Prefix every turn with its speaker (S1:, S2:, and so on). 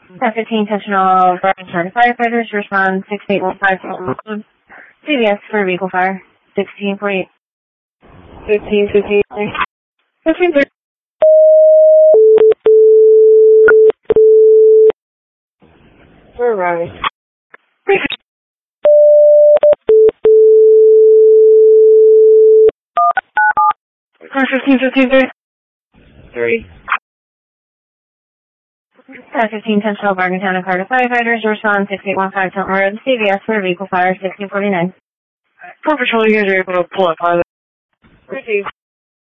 S1: 1015 intentional Bergen County firefighters respond 6815 CVS for vehicle fire 1648.
S2: 15,
S1: 15.
S2: We're arriving. 15, 30.
S1: 1015 intentional Bergen County firefighters respond 6815 Tilton Road CVS for vehicle fire 1649.
S2: Paw Patrol, you guys are able to pull up either.
S1: Received.